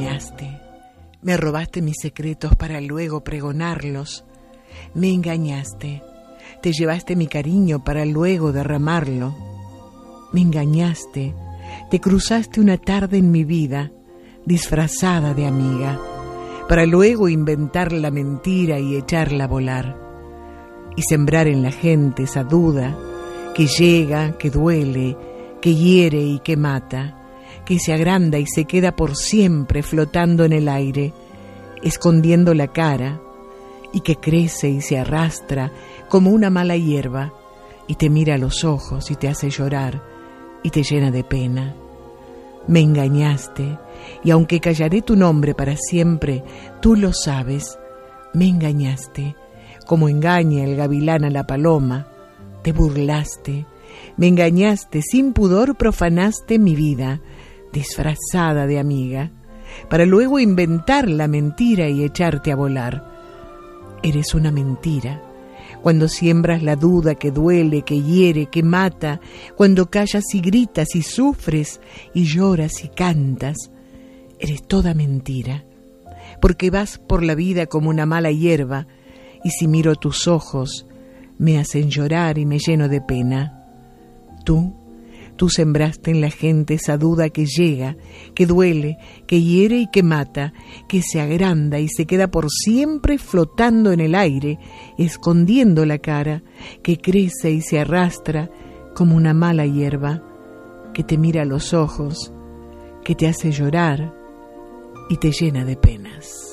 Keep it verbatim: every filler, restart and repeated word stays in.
engañaste, me robaste mis secretos para luego pregonarlos. Me engañaste, te llevaste mi cariño para luego derramarlo. Me engañaste, te cruzaste una tarde en mi vida, disfrazada de amiga, para luego inventar la mentira y echarla a volar, y sembrar en la gente esa duda que llega, que duele, que hiere y que mata, que se agranda y se queda por siempre flotando en el aire, escondiendo la cara, y que crece y se arrastra como una mala hierba, y te mira a los ojos y te hace llorar, y te llena de pena. Me engañaste, y aunque callaré tu nombre para siempre, tú lo sabes, me engañaste, como engaña el gavilán a la paloma. Te burlaste, me engañaste, sin pudor profanaste mi vida, disfrazada de amiga, para luego inventar la mentira y echarte a volar. Eres una mentira, cuando siembras la duda que duele, que hiere, que mata, cuando callas y gritas y sufres y lloras y cantas. Eres toda mentira, porque vas por la vida como una mala hierba, y si miro tus ojos, me hacen llorar y me lleno de pena. Tú, tú sembraste en la gente esa duda que llega, que duele, que hiere y que mata, que se agranda y se queda por siempre flotando en el aire, escondiendo la cara, que crece y se arrastra como una mala hierba, que te mira a los ojos, que te hace llorar y te llena de penas.